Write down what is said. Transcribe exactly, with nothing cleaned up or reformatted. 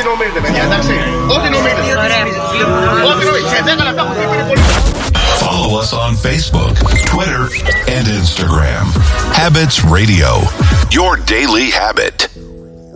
non meeldib, ja that's it. Ooti non meeldib. Ooti non meeldib. Tegele tahu tüüpini politsei. Follow us on Facebook, Twitter, and Instagram. Habits Radio, your daily habit.